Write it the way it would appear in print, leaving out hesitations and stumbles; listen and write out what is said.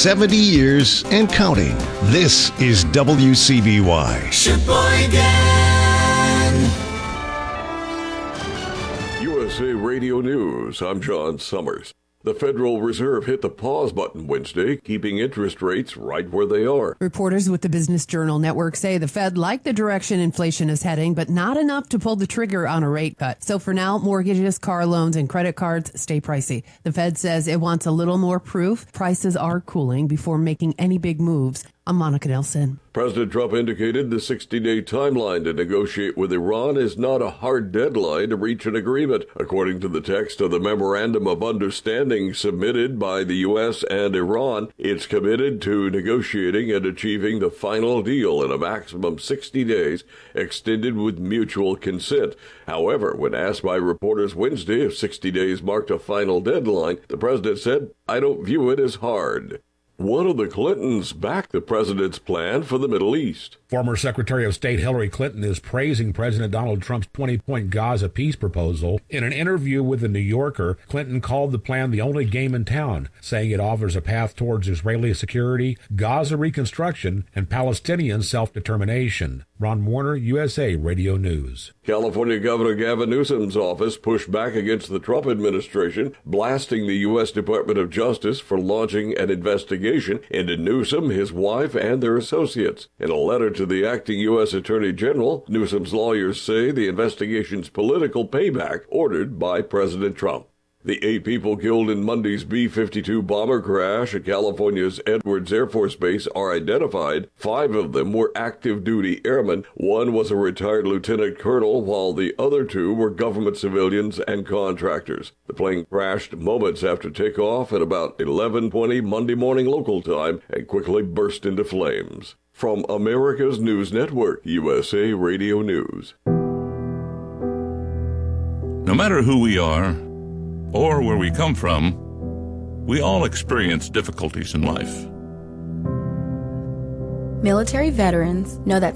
70 years and counting. This is WCBY. USA Radio News, I'm John Summers. The Federal Reserve hit the pause button Wednesday, keeping interest rates right where they are. Reporters with the Business Journal Network say the Fed liked the direction inflation is heading, but not enough to pull the trigger on a rate cut. So for now, mortgages, car loans, and credit cards stay pricey. The Fed says it wants a little more proof prices are cooling before making any big moves. I'm Monica Nelson. President Trump indicated the 60-day timeline to negotiate with Iran is not a hard deadline to reach an agreement. According to the text of the Memorandum of Understanding submitted by the U.S. and Iran, it's committed to negotiating and achieving the final deal in a maximum 60 days, extended with mutual consent. However, when asked by reporters Wednesday if 60 days marked a final deadline, the president said, "I don't view it as hard." One of the Clintons backed the president's plan for the Middle East. Former Secretary of State Hillary Clinton is praising President Donald Trump's 20-point Gaza peace proposal. In an interview with The New Yorker, Clinton called the plan the only game in town, saying it offers a path towards Israeli security, Gaza reconstruction, and Palestinian self-determination. Ron Warner, USA Radio News. California Governor Gavin Newsom's office pushed back against the Trump administration, blasting the U.S. Department of Justice for launching an investigation into Newsom, his wife, and their associates. In a letter to the acting U.S. Attorney General, Newsom's lawyers say the investigation's political payback ordered by President Trump. The 8 people killed in Monday's B-52 bomber crash at California's Edwards Air Force Base are identified. 5 of them were active-duty airmen. 1 was a retired lieutenant colonel, while the other 2 were government civilians and contractors. The plane crashed moments after takeoff at about 11:20 Monday morning local time and quickly burst into flames. From America's News Network, USA Radio News. No matter who we are, or where we come from, we all experience difficulties in life. Military veterans know that